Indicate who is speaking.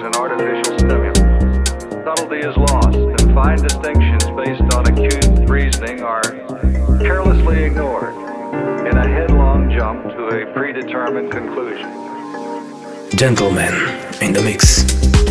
Speaker 1: an artificial stimulant. Subtlety is lost, and fine distinctions based on acute reasoning are carelessly ignored in a headlong jump to a predetermined conclusion.
Speaker 2: Gentleman in the mix.